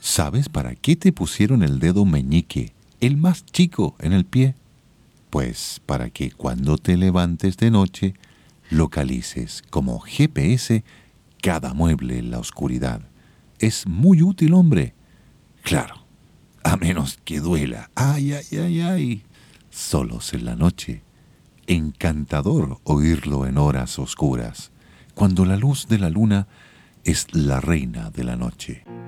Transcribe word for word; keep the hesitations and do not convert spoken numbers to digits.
¿Sabes para qué te pusieron el dedo meñique, el más chico, en el pie? Pues para que cuando te levantes de noche localices como G P S cada mueble en la oscuridad. Es muy útil, hombre. Claro, a menos que duela. Ay, ay, ay, ay. Solos en la noche. Encantador oírlo en horas oscuras, cuando la luz de la luna es la reina de la noche.